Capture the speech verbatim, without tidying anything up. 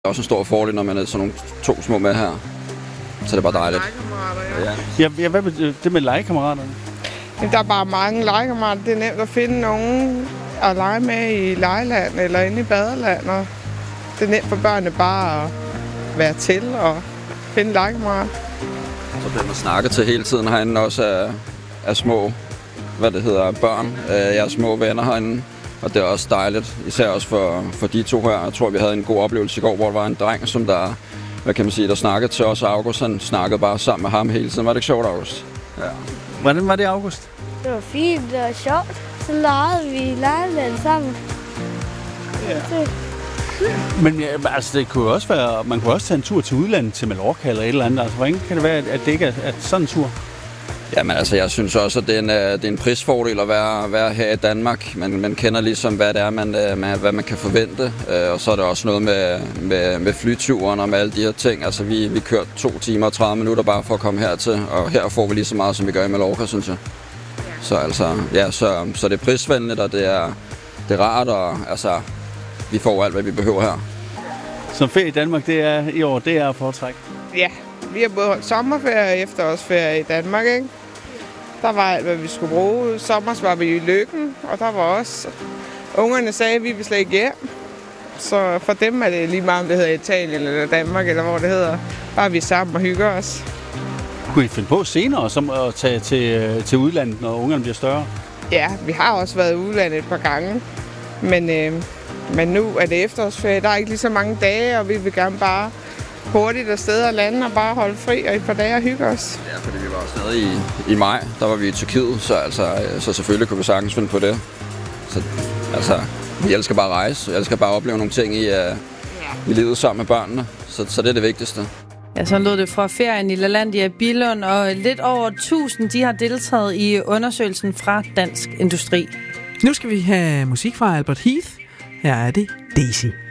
Det er også en stor fordel, når man er sådan nogle to små med her. Så det er bare dejligt. Ja. Ja, ja, hvad betyder det med legekammeraterne? Der er bare mange legekammerater. Det er nemt at finde nogen at lege med i legeland eller inde i badeland. Og det er nemt for børnene bare at være til og finde legekammerater. Så bliver man snakket til hele tiden herinde også af, af små, hvad det hedder, børn. Jeg er små venner herinde. Og det er også dejligt, især også for, for de to her. Jeg tror, vi havde en god oplevelse i går, hvor der var en dreng, som der, hvad kan man sige, der snakkede til os. August, han snakkede bare sammen med ham hele tiden. Var det ikke sjovt, August? Ja. Hvordan var det, August? Det var fint, det var sjovt. Så legede vi i legeland sammen. Ja. Men ja, altså, det kunne også være, man kunne også tage en tur til udlandet, til Mallorca eller et eller andet. Altså, hvordan kan det være, at det ikke er, er sådan en tur? Jamen altså, jeg synes også, at det er en, det er en prisfordel at være, være her i Danmark. Man, man kender ligesom, hvad det er, man, man, hvad man kan forvente. Og så er der også noget med, med, med flyturen og med alle de her ting. Altså, vi, vi kørte to timer og tredive minutter bare for at komme hertil. Og her får vi lige så meget, som vi gør i Mallorca, synes jeg. Så altså, ja, så, så det er prisvenligt, og det er, det er rart, og altså, vi får alt, hvad vi behøver her. Så ferie i Danmark, det er i år, det er at foretrække? Ja, vi har både holdt sommerferie og efterårsferie i Danmark, ikke? Der var alt, hvad vi skulle bruge. Sommers var vi i Løkken, og der var også... Ungerne sagde, at vi ville slet ikke hjem. Så for dem er det lige meget, om det hedder Italien eller Danmark, eller hvor det hedder. Bare vi er sammen og hygger os. Kunne I finde på senere som at tage til, til udlandet, når ungerne bliver større? Ja, vi har også været i udlandet et par gange. Men, øh, men nu er det efterårsferie. Der er ikke lige så mange dage, og vi vil gerne bare hurtigt afsted og lande og bare holde fri og et par dage og hygge os. Ja, fordi vi var stadig i, i maj, der var vi i Tyrkiet, så, altså, så selvfølgelig kunne vi sagtens finde på det. Så altså, vi elsker bare at rejse, vi elsker bare at opleve nogle ting i, uh, ja. i livet sammen med børnene, så, så det er det vigtigste. Ja, så lød det fra ferien i LaLandia i Billund, og lidt over tusind de har deltaget i undersøgelsen fra Dansk Industri. Nu skal vi have musik fra Albert Heath. Her er det Daisy.